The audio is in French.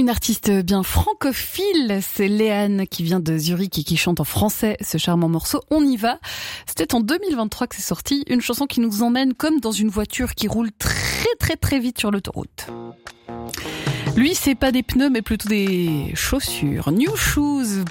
Une artiste bien francophile, c'est Léane qui vient de Zurich et qui chante en français ce charmant morceau On y va. C'était en 2023 que c'est sorti, une chanson qui nous emmène comme dans une voiture qui roule très vite sur l'autoroute. Lui, c'est pas des pneus mais plutôt des chaussures. New Shoes